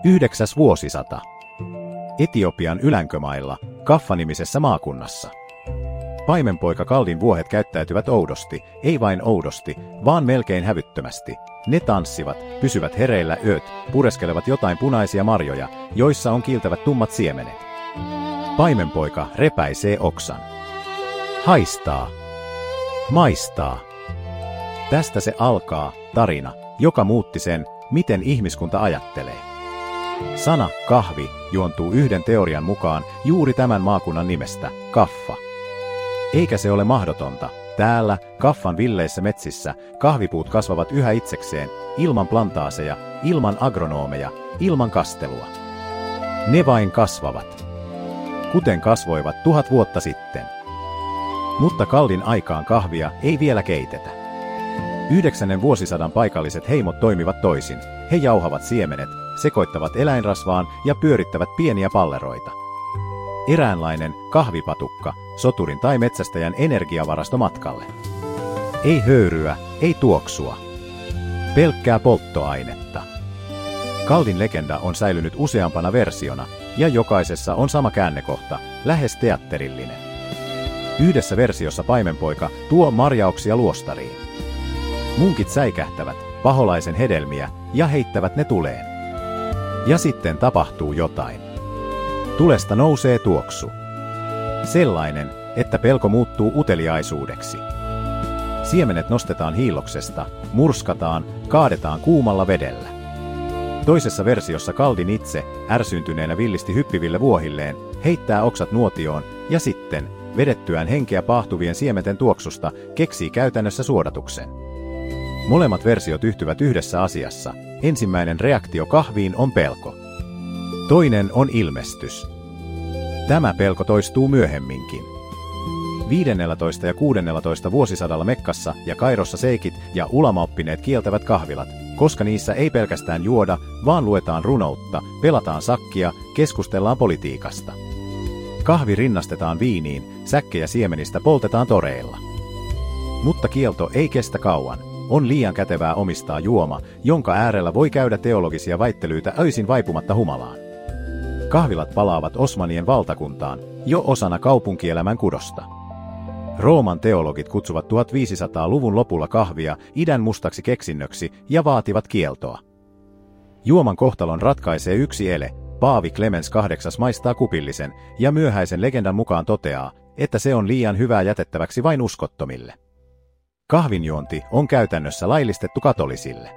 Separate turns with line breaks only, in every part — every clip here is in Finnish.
9. vuosisata. Etiopian Ylänkömailla, Kaffa-nimisessä maakunnassa. Paimenpoika Kaldin vuohet käyttäytyvät oudosti, ei vain oudosti, vaan melkein hävyttömästi. Ne tanssivat, pysyvät hereillä ööt, pureskelevat jotain punaisia marjoja, joissa on kiiltävät tummat siemenet. Paimenpoika repäisee oksan. Haistaa. Maistaa. Tästä se alkaa, tarina, joka muutti sen, miten ihmiskunta ajattelee. Sana kahvi juontuu yhden teorian mukaan juuri tämän maakunnan nimestä, Kaffa. Eikä se ole mahdotonta. Täällä, Kaffan villeissä metsissä, kahvipuut kasvavat yhä itsekseen, ilman plantaaseja, ilman agronoomeja, ilman kastelua. Ne vain kasvavat. Kuten kasvoivat 1000 vuotta sitten. Mutta Kaldin aikaan kahvia ei vielä keitetä. 9. vuosisadan paikalliset heimot toimivat toisin. He jauhavat siemenet, sekoittavat eläinrasvaan ja pyörittävät pieniä palleroita. Eräänlainen kahvipatukka, soturin tai metsästäjän energiavarasto matkalle. Ei höyryä, ei tuoksua. Pelkkää polttoainetta. Kaldin legenda on säilynyt useampana versiona, ja jokaisessa on sama käännekohta, lähes teatterillinen. Yhdessä versiossa paimenpoika tuo marjauksia luostariin. Munkit säikähtävät, paholaisen hedelmiä, ja heittävät ne tuleen. Ja sitten tapahtuu jotain. Tulesta nousee tuoksu. Sellainen, että pelko muuttuu uteliaisuudeksi. Siemenet nostetaan hiilloksesta, murskataan, kaadetaan kuumalla vedellä. Toisessa versiossa Kaldin itse, ärsyyntyneenä villisti hyppiville vuohilleen, heittää oksat nuotioon ja sitten, vedettyään henkeä paahtuvien siementen tuoksusta, keksii käytännössä suodatuksen. Molemmat versiot yhtyvät yhdessä asiassa. Ensimmäinen reaktio kahviin on pelko. Toinen on ilmestys. Tämä pelko toistuu myöhemminkin. 15. ja 16. vuosisadalla Mekkassa ja Kairossa seikit ja ulamaoppineet kieltävät kahvilat, koska niissä ei pelkästään juoda, vaan luetaan runoutta, pelataan sakkia, keskustellaan politiikasta. Kahvi rinnastetaan viiniin, säkkejä siemenistä poltetaan toreilla. Mutta kielto ei kestä kauan. On liian kätevää omistaa juoma, jonka äärellä voi käydä teologisia väittelyitä öisin vaipumatta humalaan. Kahvilat palaavat Osmanien valtakuntaan, jo osana kaupunkielämän kudosta. Rooman teologit kutsuvat 1500-luvun lopulla kahvia idän mustaksi keksinnöksi ja vaativat kieltoa. Juoman kohtalon ratkaisee yksi ele, Paavi Clemens VIII maistaa kupillisen ja myöhäisen legendan mukaan toteaa, että se on liian hyvää jätettäväksi vain uskottomille. Kahvinjuonti on käytännössä laillistettu katolisille.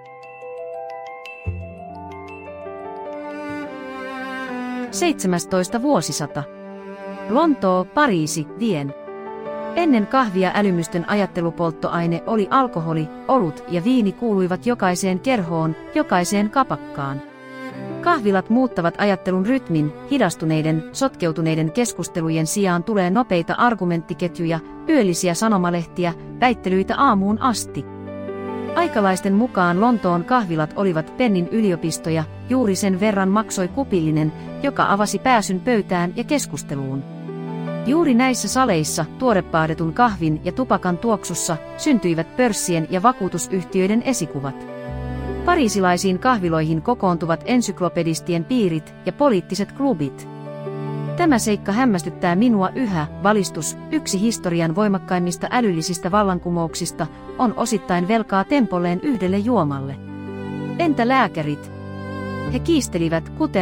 17. vuosisata. Lontoo, Pariisi, Vien. Ennen kahvia älymysten ajattelupolttoaine oli alkoholi, olut ja viini kuuluivat jokaiseen kerhoon, jokaiseen kapakkaan. Kahvilat muuttavat ajattelun rytmin, hidastuneiden, sotkeutuneiden keskustelujen sijaan tulee nopeita argumenttiketjuja, yöllisiä sanomalehtiä, väittelyitä aamuun asti. Aikalaisten mukaan Lontoon kahvilat olivat pennin yliopistoja, juuri sen verran maksoi kupillinen, joka avasi pääsyn pöytään ja keskusteluun. Juuri näissä saleissa, tuorepaadetun kahvin ja tupakan tuoksussa, syntyivät pörssien ja vakuutusyhtiöiden esikuvat. Pariisilaisiin kahviloihin kokoontuvat ensyklopedistien piirit ja poliittiset klubit. Tämä seikka hämmästyttää minua yhä, valistus, yksi historian voimakkaimmista älyllisistä vallankumouksista, on osittain velkaa tempolleen yhdelle juomalle. Entä lääkärit? He kiistelivät, kuten